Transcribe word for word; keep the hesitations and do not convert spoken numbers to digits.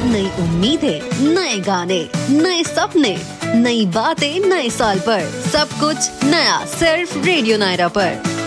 नई उम्मीदें, नए गाने, नए सपने, नई बातें नए साल पर, सब कुछ नया सिर्फ रेडियो नायरा पर।